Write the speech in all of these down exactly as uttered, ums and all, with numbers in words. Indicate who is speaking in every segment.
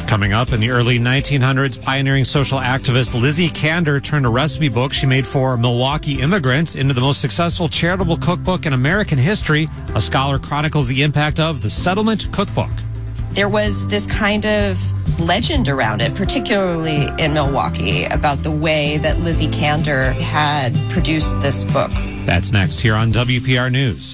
Speaker 1: Coming up, in the early nineteen hundreds, pioneering social activist Lizzie Kander turned a recipe book she made for Milwaukee immigrants into the most successful charitable cookbook in American history. A scholar chronicles the impact of the Settlement Cookbook.
Speaker 2: There was this kind of legend around it, particularly in Milwaukee, about the way that Lizzie Kander had produced this book.
Speaker 1: That's next here on W P R News.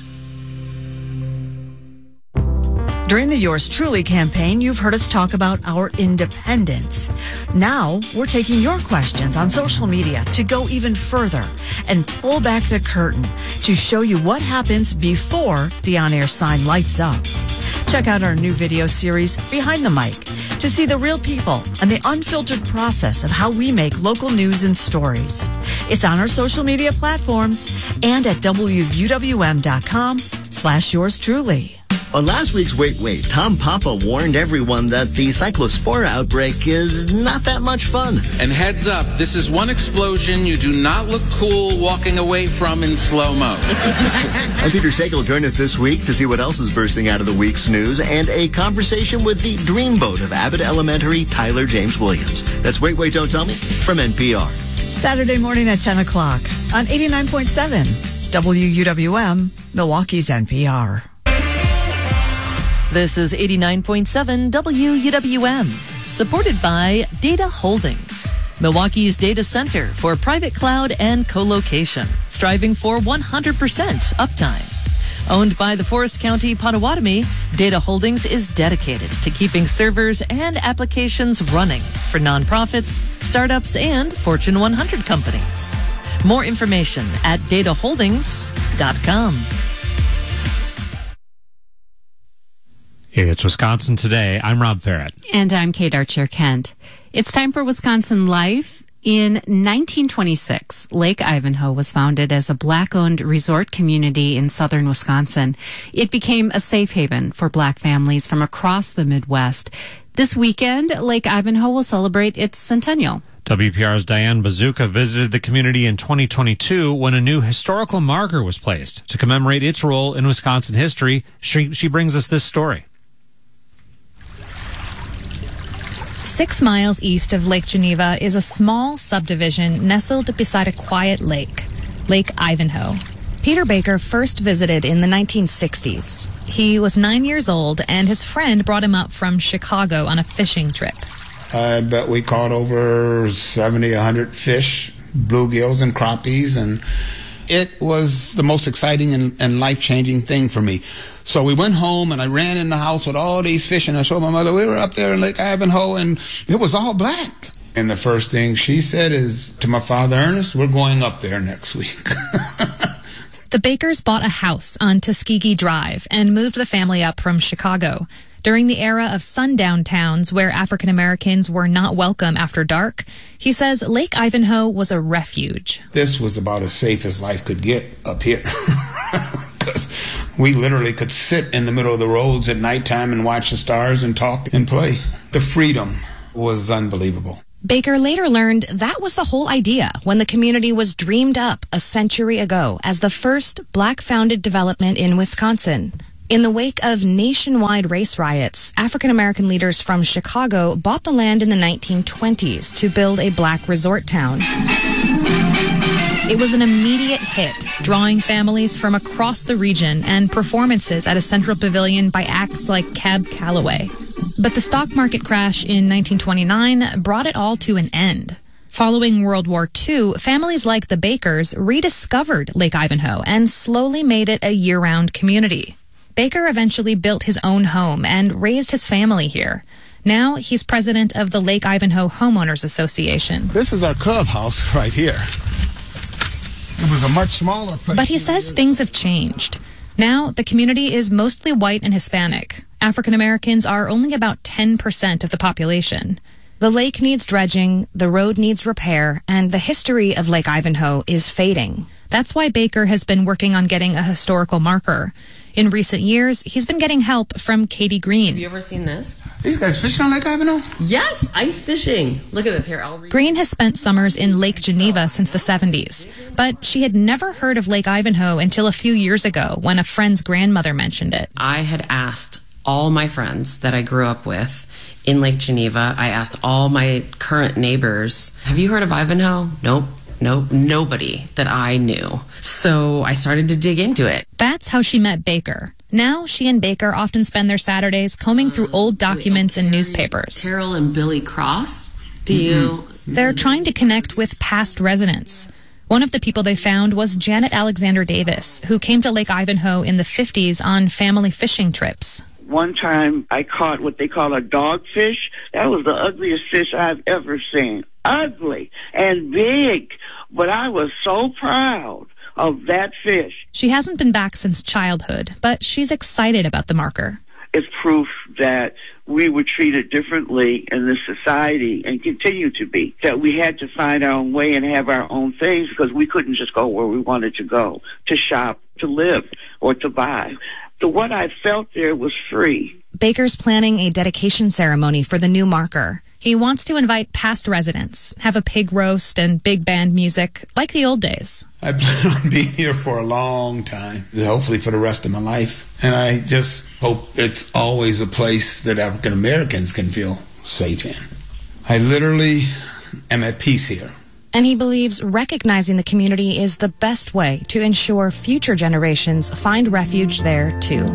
Speaker 3: During the Yours Truly campaign, you've heard us talk about our independence. Now, we're taking your questions on social media to go even further and pull back the curtain to show you what happens before the on-air sign lights up. Check out our new video series, Behind the Mic, to see the real people and the unfiltered process of how we make local news and stories. It's on our social media platforms and at W U W M dot com slash yours truly.
Speaker 4: On last week's Wait Wait, Tom Papa warned everyone that the cyclospora outbreak is not that much fun.
Speaker 5: And heads up, this is one explosion you do not look cool walking away from in slow-mo.
Speaker 4: I'm Peter Sagal. Join us this week to see what else is bursting out of the week's news and a conversation with the dreamboat of Abbott Elementary, Tyler James Williams. That's Wait Wait, Don't Tell Me from N P R.
Speaker 3: Saturday morning at ten o'clock on eighty-nine point seven W U W M, Milwaukee's N P R.
Speaker 6: This is eighty-nine point seven W U W M, supported by Data Holdings, Milwaukee's data center for private cloud and co-location, striving for one hundred percent uptime. Owned by the Forest County Potawatomi, Data Holdings is dedicated to keeping servers and applications running for nonprofits, startups, and Fortune one hundred companies. More information at data holdings dot com.
Speaker 1: It's Wisconsin Today. I'm Rob Farrett.
Speaker 7: And I'm Kate Archer-Kent. It's time for Wisconsin Life. In nineteen twenty-six, Lake Ivanhoe was founded as a Black-owned resort community in southern Wisconsin. It became a safe haven for Black families from across the Midwest. This weekend, Lake Ivanhoe will celebrate its centennial.
Speaker 1: W P R's Diane Bazooka visited the community in twenty twenty-two when a new historical marker was placed to commemorate its role in Wisconsin history. She, she brings us this story.
Speaker 8: Six miles east of Lake Geneva is a small subdivision nestled beside a quiet lake, Lake Ivanhoe. Peter Baker first visited in the nineteen sixties. He was nine years old, and his friend brought him up from Chicago on a fishing trip.
Speaker 9: I bet we caught over seventy, one hundred fish, bluegills and crappies, and it was the most exciting and, and life-changing thing for me. So we went home, and I ran in the house with all these fish, and I showed my mother, we were up there in Lake Ivanhoe, and it was all black. And the first thing she said is, to my father, Ernest, we're going up there next week.
Speaker 8: The Bakers bought a house on Tuskegee Drive and moved the family up from Chicago. During the era of sundown towns where African Americans were not welcome after dark, he says Lake Ivanhoe was a refuge.
Speaker 9: This was about as safe as life could get up here. Because we literally could sit in the middle of the roads at nighttime and watch the stars and talk and play. The freedom was unbelievable.
Speaker 10: Baker later learned that was the whole idea when the community was dreamed up a century ago as the first Black-founded development in Wisconsin. In the wake of nationwide race riots, African American leaders from Chicago bought the land in the nineteen twenties to build a Black resort town.
Speaker 8: It was an immediate hit, drawing families from across the region and performances at a central pavilion by acts like Cab Calloway. But the stock market crash in nineteen twenty-nine brought it all to an end. Following World War Two, families like the Bakers rediscovered Lake Ivanhoe and slowly made it a year-round community. Baker eventually built his own home and raised his family here. Now he's president of the Lake Ivanhoe Homeowners Association.
Speaker 9: This is our clubhouse right here. It was a much smaller place.
Speaker 8: But he says things have changed. Now the community is mostly white and Hispanic. African Americans are only about ten percent of the population.
Speaker 10: The lake needs dredging, the road needs repair, and the history of Lake Ivanhoe is fading.
Speaker 8: That's why Baker has been working on getting a historical marker. In recent years, he's been getting help from Katie Green.
Speaker 11: Have you ever seen this?
Speaker 9: These guys fishing on Lake Ivanhoe?
Speaker 11: Yes, ice fishing. Look at this here. I'll read.
Speaker 8: Green has spent summers in Lake Geneva since the seventies, but she had never heard of Lake Ivanhoe until a few years ago when a friend's grandmother mentioned it.
Speaker 11: I had asked all my friends that I grew up with in Lake Geneva. I asked all my current neighbors, have you heard of Ivanhoe? Nope. Nope. Nobody that I knew. So I started to dig into it.
Speaker 8: That's how she met Baker. Now she and Baker often spend their Saturdays combing through old documents and newspapers.
Speaker 11: Carol and Billy Cross? Do you...
Speaker 8: Mm-hmm. They're trying to connect with past residents. One of the people they found was Janet Alexander Davis, who came to Lake Ivanhoe in the fifties on family fishing trips.
Speaker 12: One time I caught what they call a dogfish. That was the ugliest fish I've ever seen. Ugly and big, but I was so proud of that fish.
Speaker 8: She hasn't been back since childhood, but she's excited about the marker.
Speaker 12: It's proof that we were treated differently in this society and continue to be, that we had to find our own way and have our own things because we couldn't just go where we wanted to go, to shop, to live, or to buy. So what I felt there was free.
Speaker 10: Baker's planning a dedication ceremony for the new marker.
Speaker 8: He wants to invite past residents, have a pig roast and big band music, like the old days.
Speaker 9: I plan on being here for a long time, hopefully for the rest of my life. And I just hope it's always a place that African Americans can feel safe in. I literally am at peace here.
Speaker 10: And he believes recognizing the community is the best way to ensure future generations find refuge there too.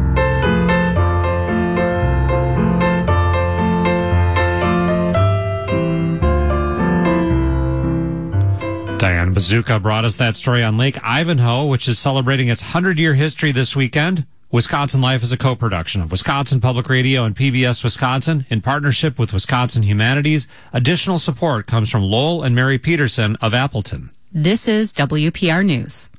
Speaker 1: Diane Bazooka brought us that story on Lake Ivanhoe, which is celebrating its hundred-year history this weekend. Wisconsin Life is a co-production of Wisconsin Public Radio and P B S Wisconsin in partnership with Wisconsin Humanities. Additional support comes from Lowell and Mary Peterson of Appleton.
Speaker 7: This is W P R News.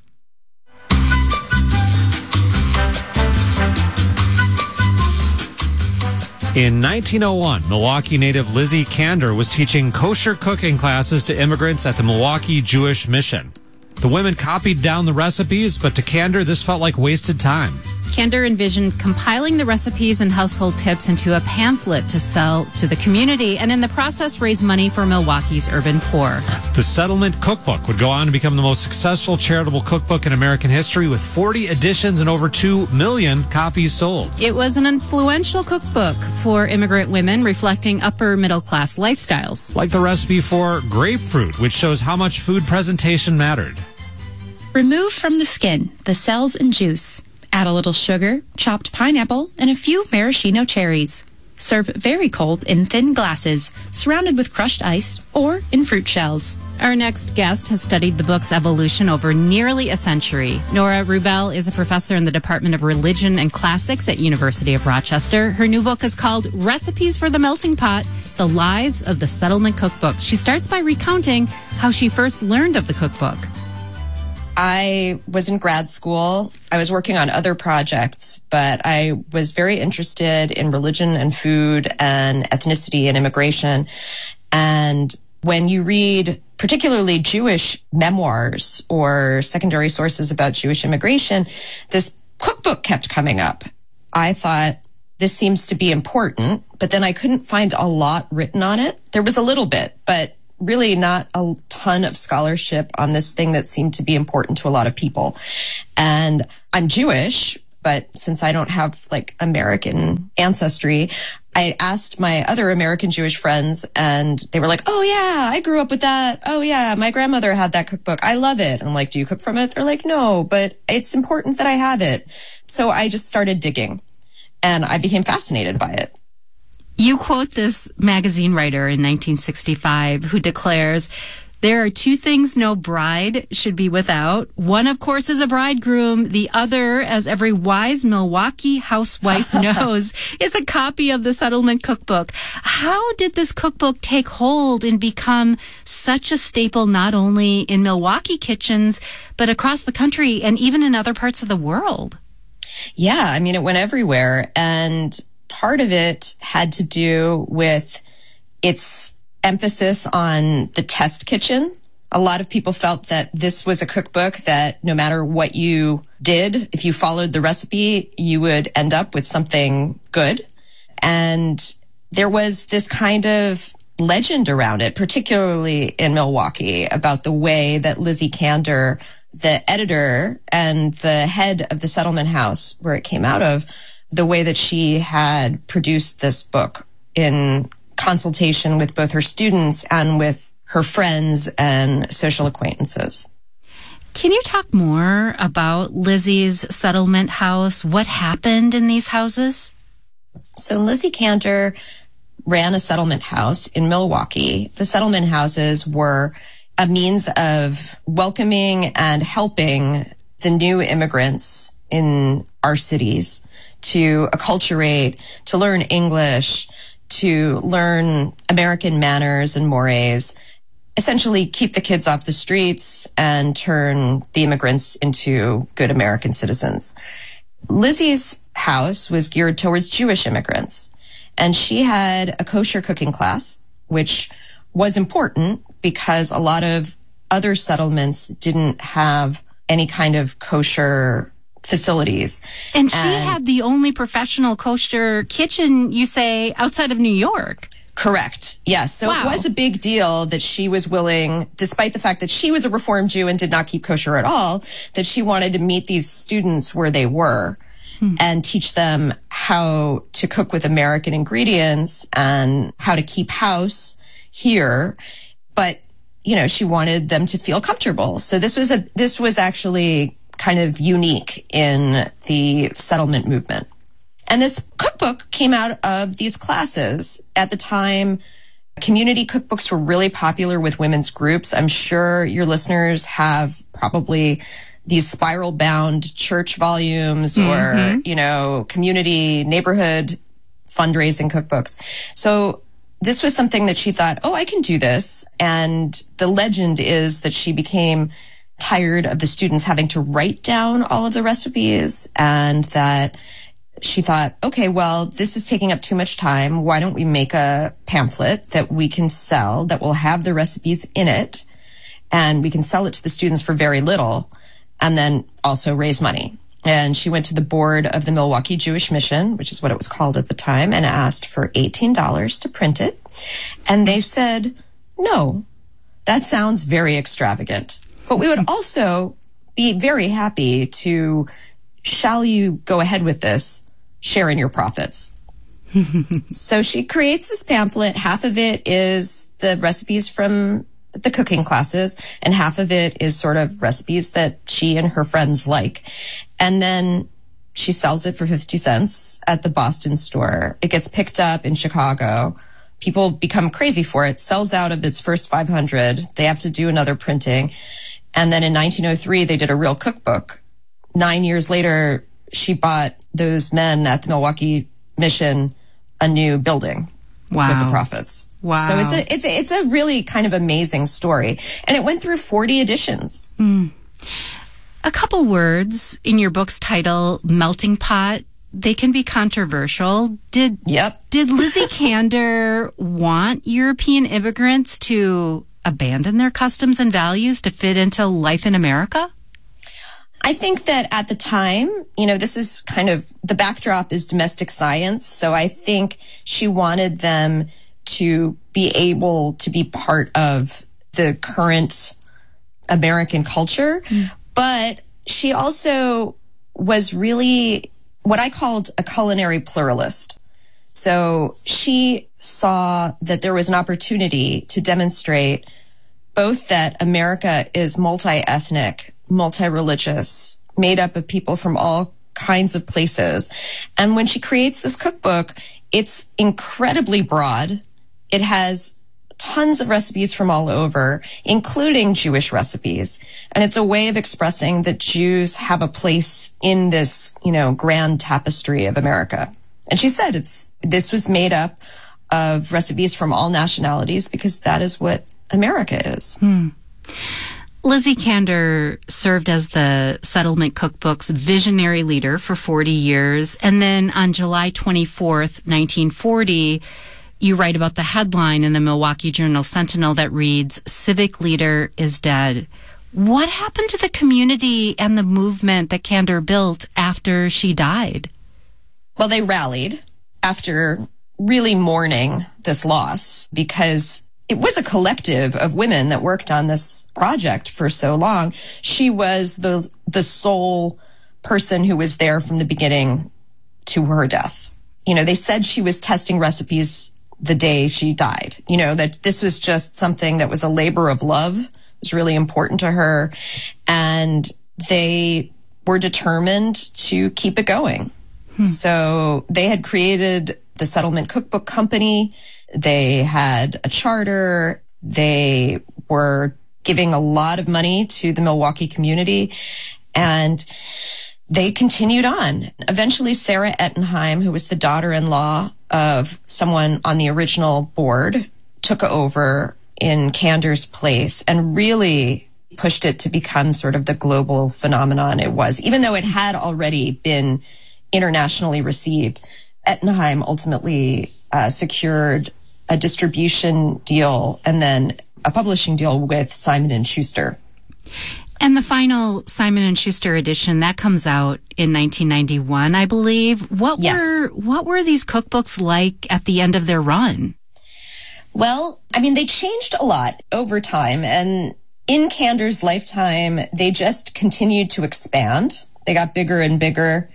Speaker 1: In nineteen oh one, Milwaukee native Lizzie Kander was teaching kosher cooking classes to immigrants at the Milwaukee Jewish Mission. The women copied down the recipes, but to Kander, this felt like wasted time.
Speaker 7: Kander envisioned compiling the recipes and household tips into a pamphlet to sell to the community and in the process raise money for Milwaukee's urban poor.
Speaker 1: The Settlement Cookbook would go on to become the most successful charitable cookbook in American history with forty editions and over two million copies sold.
Speaker 7: It was an influential cookbook for immigrant women reflecting upper middle class lifestyles.
Speaker 1: Like the recipe for grapefruit, which shows how much food presentation mattered.
Speaker 13: Remove from the skin the cells and juice. Add a little sugar, chopped pineapple, and a few maraschino cherries. Serve very cold in thin glasses, surrounded with crushed ice or in fruit shells.
Speaker 7: Our next guest has studied the book's evolution over nearly a century. Nora Rubel is a professor in the Department of Religion and Classics at University of Rochester. Her new book is called Recipes for the Melting Pot, The Lives of the Settlement Cookbook. She starts by recounting how she first learned of the cookbook.
Speaker 2: I was in grad school. I was working on other projects, but I was very interested in religion and food and ethnicity and immigration. And when you read particularly Jewish memoirs or secondary sources about Jewish immigration, this cookbook kept coming up. I thought, this seems to be important, but then I couldn't find a lot written on it. There was a little bit, but really not a ton of scholarship on this thing that seemed to be important to a lot of people. And I'm Jewish, but since I don't have like American ancestry, I asked my other American Jewish friends and they were like, oh yeah, I grew up with that. Oh yeah, my grandmother had that cookbook. I love it. I'm like, do you cook from it? They're like, no, but it's important that I have it. So I just started digging and I became fascinated by it.
Speaker 7: You quote this magazine writer in nineteen sixty-five who declares, there are two things no bride should be without. One, of course, is a bridegroom. The other, as every wise Milwaukee housewife knows, is a copy of the Settlement Cookbook. How did this cookbook take hold and become such a staple not only in Milwaukee kitchens, but across the country and even in other parts of the world?
Speaker 2: Yeah, I mean, it went everywhere. And part of it had to do with its emphasis on the test kitchen. A lot of people felt that this was a cookbook that no matter what you did, if you followed the recipe, you would end up with something good. And there was this kind of legend around it, particularly in Milwaukee, about the way that Lizzie Kander, the editor and the head of the settlement house where it came out of, the way that she had produced this book in consultation with both her students and with her friends and social acquaintances.
Speaker 7: Can you talk more about Lizzie's settlement house? What happened in these houses?
Speaker 2: So Lizzie Cantor ran a settlement house in Milwaukee. The settlement houses were a means of welcoming and helping the new immigrants in our cities to acculturate, to learn English, to learn American manners and mores, essentially keep the kids off the streets and turn the immigrants into good American citizens. Lizzie's house was geared towards Jewish immigrants, and she had a kosher cooking class, which was important because a lot of other settlements didn't have any kind of kosher facilities.
Speaker 7: And she and, had the only professional kosher kitchen, you say, outside of New York.
Speaker 2: Correct. Yes. So
Speaker 7: wow.
Speaker 2: It was a big deal that she was willing, despite the fact that she was a Reformed Jew and did not keep kosher at all, that she wanted to meet these students where they were hmm. and teach them how to cook with American ingredients and how to keep house here. But, you know, she wanted them to feel comfortable. So this was a, this was actually kind of unique in the settlement movement. And this cookbook came out of these classes. At the time, community cookbooks were really popular with women's groups. I'm sure your listeners have probably these spiral-bound church volumes mm-hmm. or, you know, community neighborhood fundraising cookbooks. So this was something that she thought, oh, I can do this. And the legend is that she became tired of the students having to write down all of the recipes, and that she thought, okay, well, this is taking up too much time. Why don't we make a pamphlet that we can sell that will have the recipes in it, and we can sell it to the students for very little and then also raise money. And she went to the board of the Milwaukee Jewish Mission, which is what it was called at the time, and asked for eighteen dollars to print it. And they said, no, that sounds very extravagant. But we would also be very happy to, shall you go ahead with this, share in your profits. So she creates this pamphlet. Half of it is the recipes from the cooking classes, and half of it is sort of recipes that she and her friends like. And then she sells it for fifty cents at the Boston store. It gets picked up in Chicago. People become crazy for it. Sells out of its first five hundred. They have to do another printing. And then in nineteen oh three, they did a real cookbook. Nine years later, she bought those men at the Milwaukee Mission a new building.
Speaker 7: Wow.
Speaker 2: With the profits.
Speaker 7: Wow.
Speaker 2: So it's a, it's a, it's a really kind of amazing story. And it went through forty editions.
Speaker 7: Mm. A couple words in your book's title, Melting Pot. They can be controversial. Did,
Speaker 2: yep.
Speaker 7: Did Lizzie Cantor want European immigrants to abandon their customs and values to fit into life in America?
Speaker 2: I think that at the time, you know, this is kind of, the backdrop is domestic science. So I think she wanted them to be able to be part of the current American culture. Mm. But she also was really what I called a culinary pluralist. So she saw that there was an opportunity to demonstrate both that America is multi-ethnic, multi-religious, made up of people from all kinds of places. And when she creates this cookbook, it's incredibly broad. It has tons of recipes from all over, including Jewish recipes. And it's a way of expressing that Jews have a place in this, you know, grand tapestry of America. And she said it's, this was made up of recipes from all nationalities because that is what America is.
Speaker 7: Hmm. Lizzie Cantor served as the Settlement Cookbook's visionary leader for forty years. And then on July twenty-fourth, nineteen forty, you write about the headline in the Milwaukee Journal-Sentinel that reads, "Civic Leader is Dead." What happened to the community and the movement that Cantor built after she died?
Speaker 2: Well, they rallied after really mourning this loss because it was a collective of women that worked on this project for so long. She was the the sole person who was there from the beginning to her death. You know, they said she was testing recipes the day she died, you know, that this was just something that was a labor of love. It was really important to her. And they were determined to keep it going. Hmm. So they had created the Settlement Cookbook Company. They had a charter. They were giving a lot of money to the Milwaukee community. And they continued on. Eventually, Sarah Ettenheim, who was the daughter-in-law of someone on the original board, took over in Kander's place and really pushed it to become sort of the global phenomenon it was. Even though it had already been internationally received, Ettenheim ultimately uh, secured a distribution deal and then a publishing deal with Simon and Schuster.
Speaker 7: And the final Simon and Schuster edition, that comes out in nineteen ninety-one, I believe. What
Speaker 2: yes.
Speaker 7: were what were these cookbooks like at the end of their run?
Speaker 2: Well, I mean, they changed a lot over time. And in Kander's lifetime, they just continued to expand. They got bigger and bigger.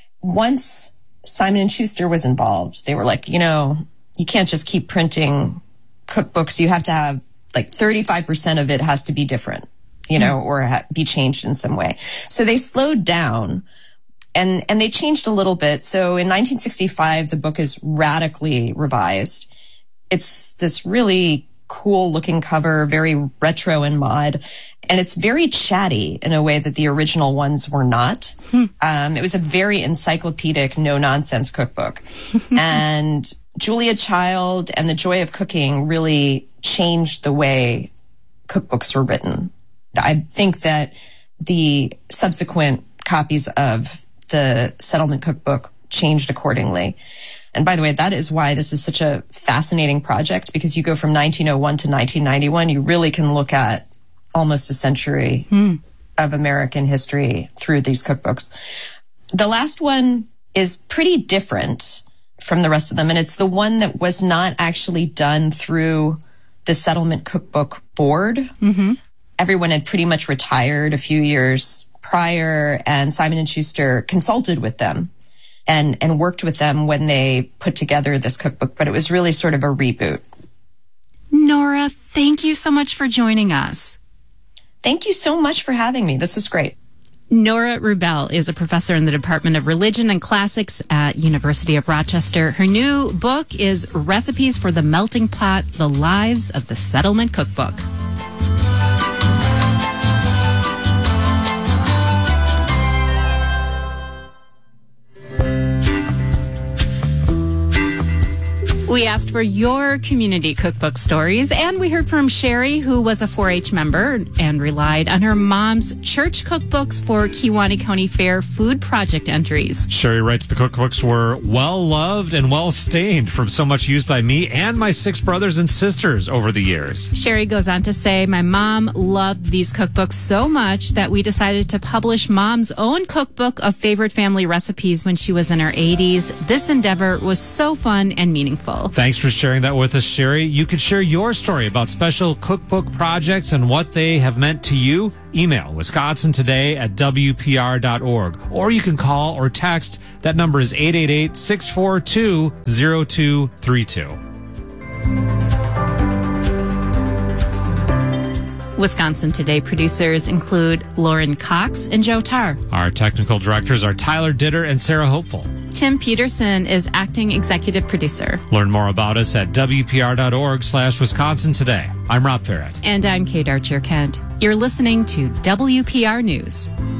Speaker 2: Once Simon and Schuster was involved, they were like, you know, you can't just keep printing cookbooks. You have to have like thirty-five percent of it has to be different, you know, mm. or ha- be changed in some way. So they slowed down and, and they changed a little bit. So in nineteen sixty-five, the book is radically revised. It's this really cool looking cover, very retro and mod. And it's very chatty in a way that the original ones were not. Hmm. Um, it was a very encyclopedic, no nonsense cookbook. And Julia Child and The Joy of Cooking really changed the way cookbooks were written. I think that the subsequent copies of the Settlement Cookbook changed accordingly. And by the way, that is why this is such a fascinating project, because you go from nineteen oh one to nineteen ninety-one, you really can look at almost a century mm. of American history through these cookbooks. The last one is pretty different from the rest of them, and it's the one that was not actually done through the Settlement Cookbook Board. Mm-hmm. Everyone had pretty much retired a few years prior, and Simon and Schuster consulted with them and, and worked with them when they put together this cookbook, but it was really sort of a reboot.
Speaker 7: Nora, thank you so much for joining us.
Speaker 2: Thank you so much for having me. This was great.
Speaker 7: Nora Rubel is a professor in the Department of Religion and Classics at University of Rochester. Her new book is Recipes for the Melting Pot, The Lives of the Settlement Cookbook. We asked for your community cookbook stories, and we heard from Sherry, who was a four H member and relied on her mom's church cookbooks for Kewaunee County Fair food project entries.
Speaker 1: Sherry writes the cookbooks were well-loved and well-stained from so much use by me and my six brothers and sisters over the years.
Speaker 7: Sherry goes on to say, my mom loved these cookbooks so much that we decided to publish Mom's own cookbook of favorite family recipes when she was in her eighties. This endeavor was so fun and meaningful.
Speaker 1: Thanks for sharing that with us, Sherry. You could share your story about special cookbook projects and what they have meant to you. Email Wisconsin Today at W P R dot org. Or you can call or text. That number is eight eight eight, six four two, zero two three two.
Speaker 7: Wisconsin Today producers include Lauren Cox and Joe Tarr.
Speaker 1: Our technical directors are Tyler Ditter and Sarah Hopeful.
Speaker 7: Tim Peterson is acting executive producer.
Speaker 1: Learn more about us at W P R dot org slash Wisconsin Today. I'm Rob Farrett.
Speaker 7: And I'm Kate Archer-Kent. You're listening to W P R News.